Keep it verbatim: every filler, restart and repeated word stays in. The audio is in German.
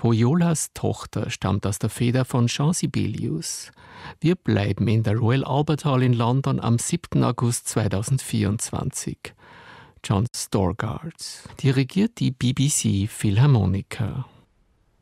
Poyolas Tochter stammt aus der Feder von Jean Sibelius. Wir bleiben in der Royal Albert Hall in London am siebten August zweitausendvierundzwanzig. John Storgard dirigiert die B B C Philharmoniker.